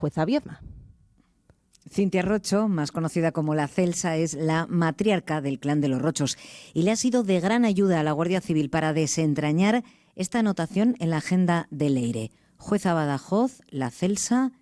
jueza Viedma. Cintia Rocho, más conocida como la Celsa, es la matriarca del clan de los Rochos y le ha sido de gran ayuda a la Guardia Civil para desentrañar esta anotación en la agenda de Leire. Jueza Badajoz, la Celsa,